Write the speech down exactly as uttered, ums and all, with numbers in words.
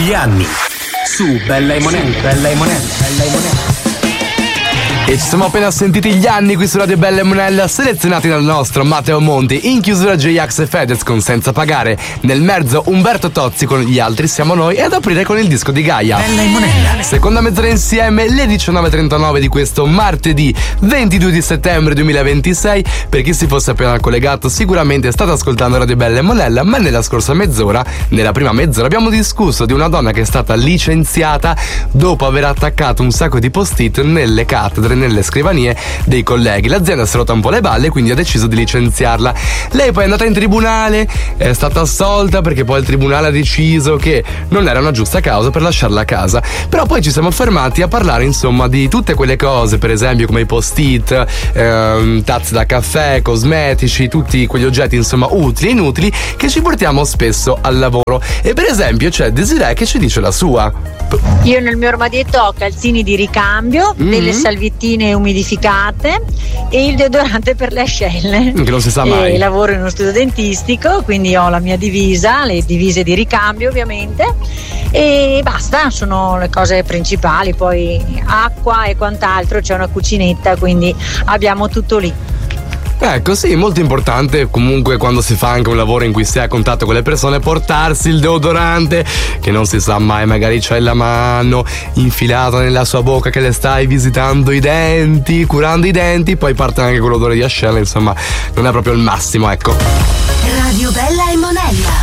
Gli anni su Bella e Monella, Bella e Monella, Bella e Monella. E ci siamo appena sentiti gli anni qui su Radio Bella e Monella, selezionati dal nostro Matteo Monti. In chiusura J-Ax e Fedez con Senza Pagare. Nel mezzo Umberto Tozzi con Gli altri siamo noi. E ad aprire con il disco di Gaia, Bella e Monella. Seconda mezz'ora insieme, le diciannove e trentanove di questo martedì ventidue di settembre duemilaventisei. Per chi si fosse appena collegato, sicuramente state ascoltando Radio Bella e Monella. Ma nella scorsa mezz'ora, nella prima mezz'ora, abbiamo discusso di una donna che è stata licenziata dopo aver attaccato un sacco di post-it nelle cattedre, nelle scrivanie dei colleghi. L'azienda si è rotta un po' le balle, quindi ha deciso di licenziarla. Lei poi è andata in tribunale, è stata assolta perché poi il tribunale ha deciso che non era una giusta causa per lasciarla a casa. Però poi ci siamo fermati a parlare insomma di tutte quelle cose, per esempio come i post-it, ehm, tazze da caffè, cosmetici, tutti quegli oggetti insomma utili e inutili che ci portiamo spesso al lavoro. E per esempio c'è Desiree che ci dice la sua. Io nel mio armadietto ho calzini di ricambio, mm-hmm. delle salviettine umidificate e il deodorante per le ascelle. Che non si sa mai. E lavoro in uno studio dentistico, quindi ho la mia divisa, le divise di ricambio ovviamente, e basta, sono le cose principali. Poi acqua e quant'altro, c'è una cucinetta, quindi abbiamo tutto lì. Ecco, sì, molto importante comunque quando si fa anche un lavoro in cui si è a contatto con le persone, portarsi il deodorante, che non si sa mai, magari c'hai la mano infilata nella sua bocca che le stai visitando i denti, curando i denti, poi parte anche con l'odore di ascella, insomma non è proprio il massimo, ecco. Radio Bella e Monella.